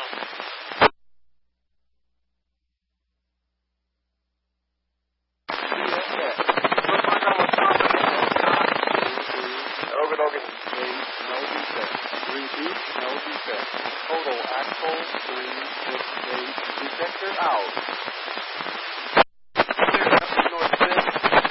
No defect. 3 deep, no defect. Total axle 368. Detector out.